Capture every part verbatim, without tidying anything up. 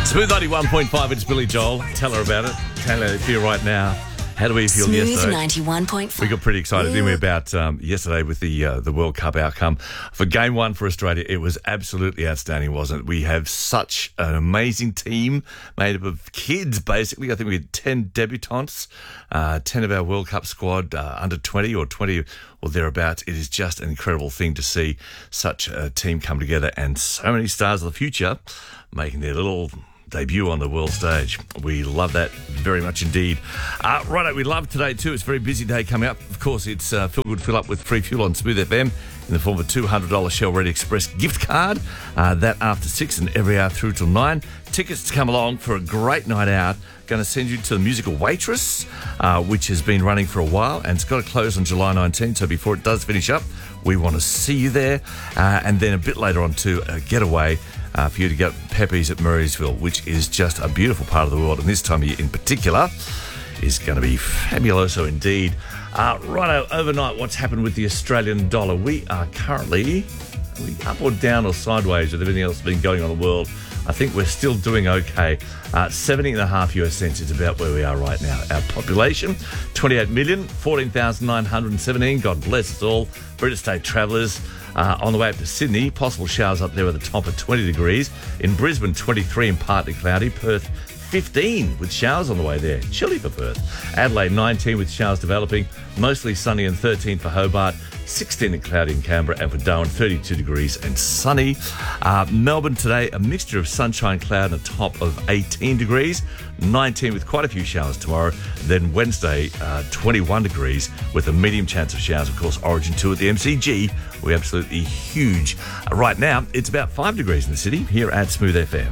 Smooth ninety-one point five, it's Billy Joel. Tell her about it. Tell her if you're right now. How do we feel Smooth yesterday? ninety-one point five. We got pretty excited, didn't we, about um, yesterday with the uh, the World Cup outcome. For game one for Australia, it was absolutely outstanding, wasn't it? We have such an amazing team made up of kids, basically. I think we had ten debutants, uh, ten of our World Cup squad, uh, under twenty or twenty or thereabouts. It is just an incredible thing to see such a team come together and so many stars of the future making their little debut on the world stage. We love that very much indeed. Uh, right, we love today too. It's a very busy day coming up. Of course, it's uh, Feel Good Fill Up with free fuel on Smooth F M in the form of a two hundred dollars Shell Ready Express gift card. Uh, that after six and every hour through till nine. Tickets to come along for a great night out. Going to send you to the musical Waitress, uh, which has been running for a while and it's got to close on July nineteenth. So before it does finish up, we want to see you there. Uh, and then a bit later on to a getaway Uh, for you to get Pepe's at Murraysville, which is just a beautiful part of the world, and this time of year in particular is going to be fabuloso indeed. Uh, righto, overnight, what's happened with the Australian dollar? We are currently are we up or down or sideways with everything else that's been going on in the world. I think we're still doing okay. Uh, seventy and a half US cents is about where we are right now. Our population, twenty-eight million, fourteen thousand nine hundred seventeen. God bless us all. British State travellers. Uh, on the way up to Sydney, possible showers up there at the top of twenty degrees. In Brisbane, twenty-three and partly cloudy. Perth, fifteen with showers on the way there. Chilly for Perth. Adelaide, nineteen with showers developing. Mostly sunny and thirteen for Hobart. sixteen and cloudy in Canberra. And for Darwin, thirty-two degrees and sunny. Uh, Melbourne today, a mixture of sunshine, cloud and a top of eighteen degrees. nineteen with quite a few showers tomorrow. Then Wednesday, uh, twenty-one degrees with a medium chance of showers. Of course, Origin two at the M C G. We're absolutely huge. Uh, right now, it's about five degrees in the city here at Smooth F M.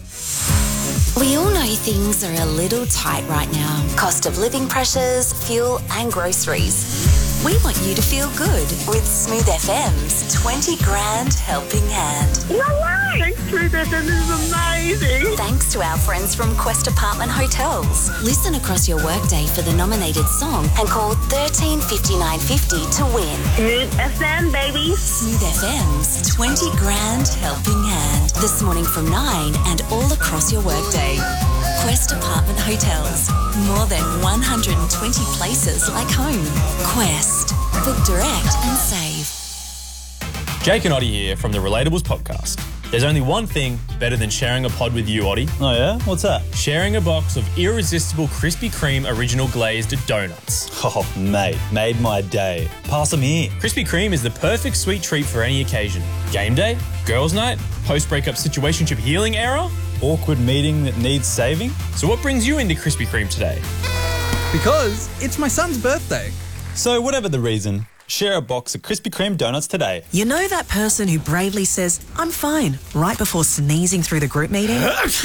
We all know things are a little tight right now. Cost of living pressures, fuel and groceries. We want you to feel good with Smooth F M's twenty grand helping hand. No way! Smooth F M is amazing! Thanks to our friends from Quest Apartment Hotels. Listen across your workday for the nominated song and call thirteen fifty-nine fifty to win. Smooth F M, baby! Smooth F M's twenty grand helping hand. This morning from nine and all across your workday. Quest Apartment Hotels. More than one hundred twenty places like home. Quest. Book direct and save. Jake and Oddie here from the Relatables podcast. There's only one thing better than sharing a pod with you, Oddie. Oh yeah? What's that? Sharing a box of irresistible Krispy Kreme original glazed donuts. Oh, mate, made my day. Pass them here. Krispy Kreme is the perfect sweet treat for any occasion. Game day, girls' night, post-breakup situationship healing era. Awkward meeting that needs saving. So what brings you into Krispy Kreme today? Because it's my son's birthday. So whatever the reason, share a box of Krispy Kreme donuts today. You know that person who bravely says, I'm fine, right before sneezing through the group meeting?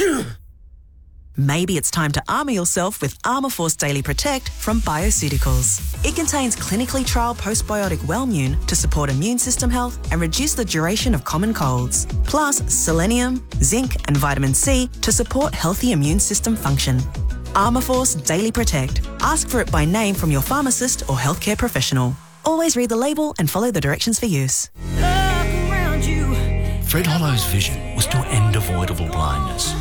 Maybe it's time to armour yourself with Armourforce Daily Protect from Bioceuticals. It contains clinically trialled postbiotic Wellmune to support immune system health and reduce the duration of common colds. Plus selenium, zinc and vitamin C to support healthy immune system function. Armourforce Daily Protect. Ask for it by name from your pharmacist or healthcare professional. Always read the label and follow the directions for use. Fred Hollow's vision was to end avoidable blindness.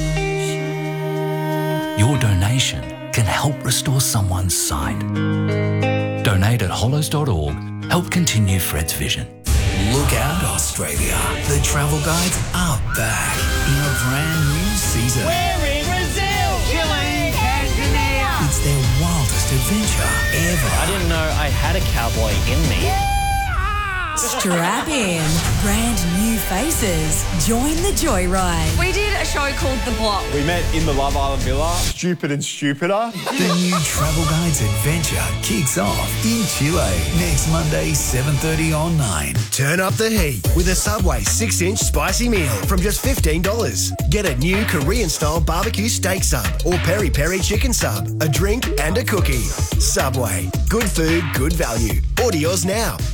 Your donation can help restore someone's sight. Donate at hollows dot org. Help continue Fred's vision. Look out, Australia. The travel guides are back in a brand new season. We're in Brazil! Chile! Tanzania! It's their wildest adventure ever. I didn't know I had a cowboy in me. Strap in. Brand new faces. Join the joyride. We did a show called The Block. We met in the Love Island Villa. Stupid and stupider. The new Travel Guides adventure kicks off in Chile next Monday, seven thirty on nine. Turn up the heat with a Subway six inch spicy meal from just fifteen dollars. Get a new Korean-style barbecue steak sub or peri-peri chicken sub, a drink and a cookie. Subway. Good food, good value. Order yours now.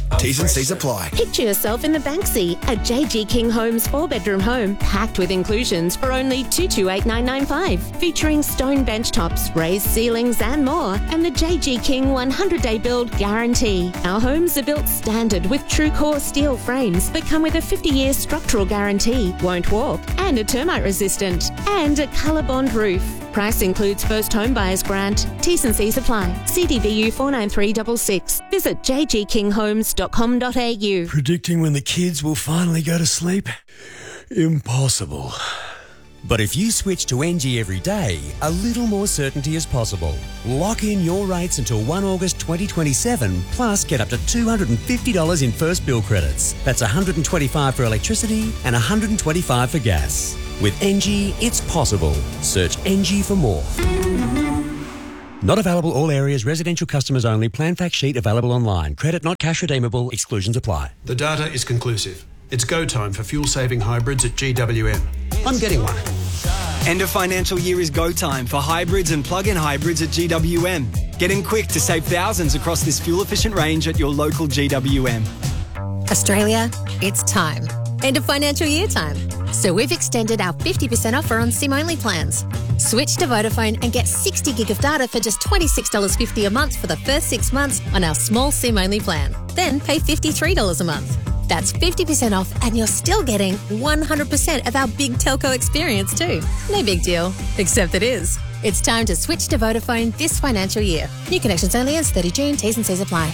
T's and C's apply. Picture yourself in the Banksy at J G King Homes four-bedroom home, packed with inclusions for only two hundred twenty-eight thousand nine hundred ninety-five dollars, featuring stone bench tops, raised ceilings and more, and the J G King one hundred day build guarantee. Our homes are built standard with true core steel frames that come with a fifty year structural guarantee, won't warp, and are termite resistant, and a colour bond roof. Price includes first home buyers grant. T's and C's apply. C D B U four nine three six six. Visit j g king homes dot com dot a u. Predicting when the kids will finally go to sleep? Impossible. But if you switch to N G every day, a little more certainty is possible. Lock in your rates until the first of August twenty twenty-seven, plus get up to two hundred fifty dollars in first bill credits. That's one hundred twenty-five dollars for electricity and one hundred twenty-five dollars for gas. With N G, it's possible. Search N G for more. Not available all areas, residential customers only. Plan fact sheet available online. Credit not cash redeemable. Exclusions apply. The data is conclusive. It's go time for fuel-saving hybrids at G W M. I'm getting one. End of financial year is go time for hybrids and plug-in hybrids at G W M. Get in quick to save thousands across this fuel-efficient range at your local G W M. Australia, it's time. End of financial year time. So we've extended our fifty percent offer on SIM-only plans. Switch to Vodafone and get sixty gig of data for just twenty-six dollars fifty a month for the first six months on our small SIM-only plan. Then pay fifty-three dollars a month. That's fifty percent off and you're still getting one hundred percent of our big telco experience too. No big deal, except it is. It's time to switch to Vodafone this financial year. New connections only ends thirtieth of June. T's and C's apply.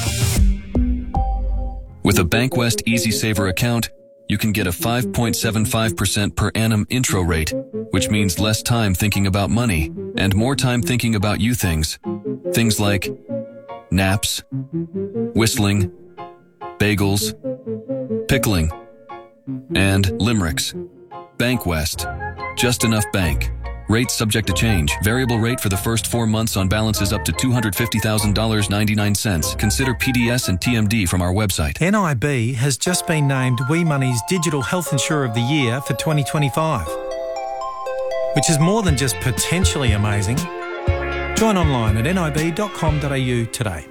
With a Bankwest Easy Saver account, you can get a five point seven five percent per annum intro rate, which means less time thinking about money and more time thinking about you things. Things like naps, whistling, bagels, pickling, and limericks. Bankwest. Just enough bank. Rates subject to change. Variable rate for the first four months on balances up to two hundred fifty thousand dollars and ninety-nine cents. Consider P D S and T M D from our website. N I B has just been named WeMoney's Digital Health Insurer of the Year for twenty twenty-five, which is more than just potentially amazing. Join online at nib dot com dot a u today.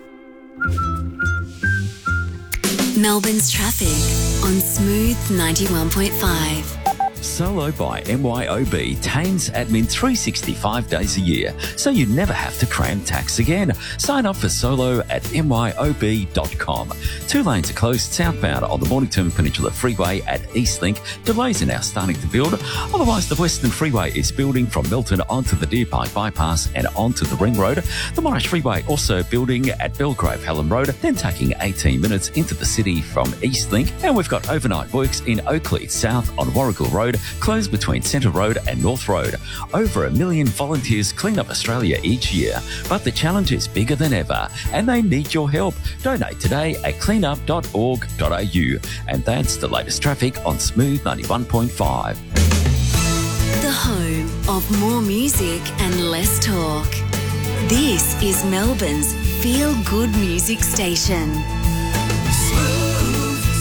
Melbourne's traffic on Smooth ninety-one point five. Solo by M Y O B tames admin three hundred sixty-five days a year, so you never have to cram tax again. Sign up for Solo at m y o b dot com. Two lanes are closed southbound on the Mornington Peninsula Freeway at Eastlink. Delays are now starting to build. Otherwise, the Western Freeway is building from Milton onto the Deer Park Bypass and onto the Ring Road. The Monash Freeway also building at Belgrave Helen Road, then taking eighteen minutes into the city from Eastlink. And we've got overnight works in Oakley South on Warrigal Road, closed between Centre Road and North Road. Over a million volunteers clean up Australia each year, but the challenge is bigger than ever and they need your help. Donate today at cleanup dot org dot a u. And that's the latest traffic on Smooth ninety-one point five. The home of more music and less talk. This is Melbourne's feel-good music station. Smooth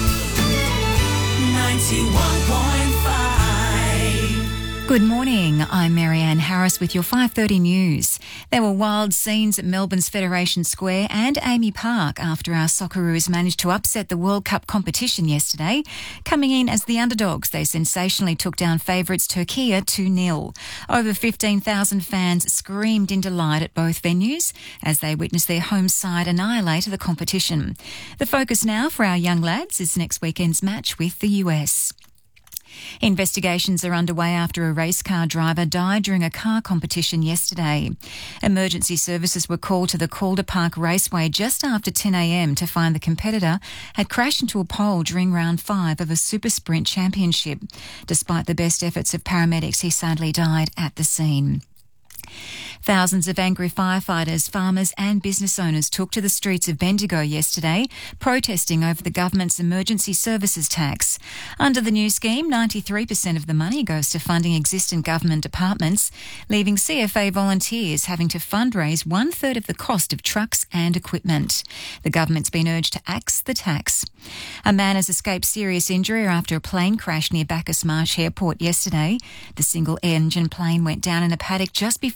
ninety-one point five. Good morning, I'm Marianne Harris with your five thirty news. There were wild scenes at Melbourne's Federation Square and Amy Park after our Socceroos managed to upset the World Cup competition yesterday. Coming in as the underdogs, they sensationally took down favourites Turkey two nil. Over fifteen thousand fans screamed in delight at both venues as they witnessed their home side annihilate the competition. The focus now for our young lads is next weekend's match with the U S. Investigations are underway after a race car driver died during a car competition yesterday. Emergency services were called to the Calder Park Raceway just after ten a m to find the competitor had crashed into a pole during round five of a super sprint championship. Despite the best efforts of paramedics, he sadly died at the scene. Thousands of angry firefighters, farmers and business owners took to the streets of Bendigo yesterday, protesting over the government's emergency services tax. Under the new scheme, ninety-three percent of the money goes to funding existing government departments, leaving C F A volunteers having to fundraise one-third of the cost of trucks and equipment. The government's been urged to axe the tax. A man has escaped serious injury after a plane crashed near Bacchus Marsh Airport yesterday. The single-engine plane went down in a paddock just before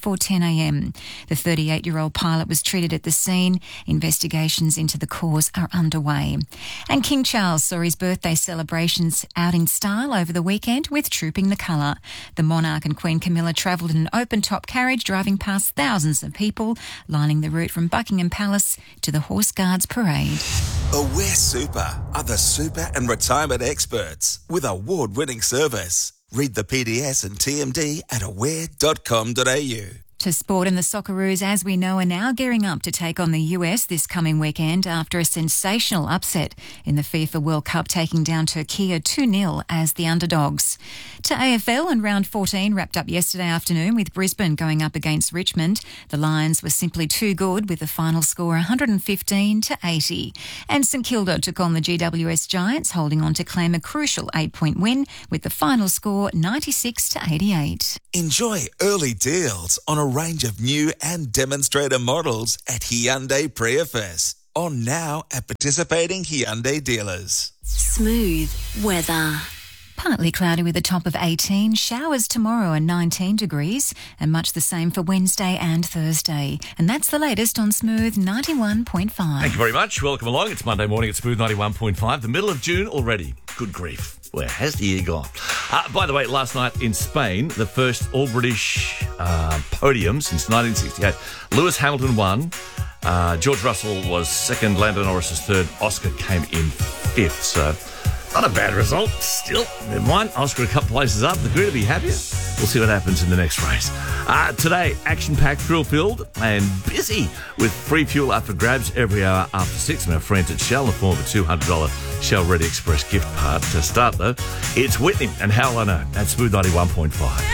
before ten a m. The thirty-eight-year-old pilot was treated at the scene. Investigations into the cause are underway. And King Charles saw his birthday celebrations out in style over the weekend with Trooping the Colour. The monarch and Queen Camilla travelled in an open-top carriage driving past thousands of people, lining the route from Buckingham Palace to the Horse Guards Parade. Aware Super are the super and retirement experts with award-winning service. Read the P D S and T M D at aware dot com dot a u. To sport, and the Socceroos, as we know, are now gearing up to take on the U S this coming weekend after a sensational upset in the FIFA World Cup, taking down Turkey two nil as the underdogs. To A F L, and round fourteen wrapped up yesterday afternoon with Brisbane going up against Richmond. The Lions were simply too good with the final score one hundred fifteen to eighty. And St Kilda took on the G W S Giants, holding on to claim a crucial eight-point win with the final score ninety-six to eighty-eight. Enjoy early deals on a range of new and demonstrator models at Hyundai Prius. On now at participating Hyundai dealers. Smooth weather. Partly cloudy with a top of eighteen. Showers tomorrow and nineteen degrees, and much the same for Wednesday and Thursday. And that's the latest on Smooth ninety-one point five. Thank you very much. Welcome along. It's Monday morning at Smooth ninety-one point five. The middle of June already. Good grief. Where has the year gone? Uh, by the way, last night in Spain, the first all-British uh, podium since nineteen sixty-eight. Lewis Hamilton won. Uh, George Russell was second. Lando Norris was third. Oscar came in fifth. So, not a bad result. Still, never mind. Oscar a couple places up. The grid will be happier. We'll see what happens in the next race. Uh, today, action-packed, thrill-filled and busy with free fuel up for grabs every hour after six from our friends at Shell in the form of a two hundred dollars Shell Ready Express gift card. To start, though, it's Whitney and How I Know at Smooth ninety-one point five.